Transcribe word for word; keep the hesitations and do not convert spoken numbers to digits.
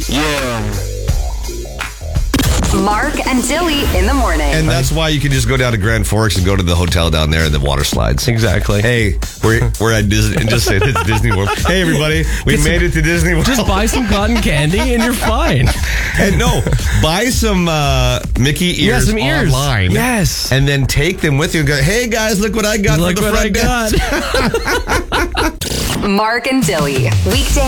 Yeah. Mark and Dilly in the morning. And that's why you can just go down to Grand Forks and go to the hotel down there and the water slides. Exactly. Hey, we're we're at Disney and just say it's Disney World. Hey, everybody, we Get made some, it to Disney World. Just buy some cotton candy and you're fine. And no, buy some uh, Mickey ears, yeah, some ears online. Yes. And then take them with you and go, hey, guys, look what I got Look for the what front I desk. got. Mark and Dilly. Weekday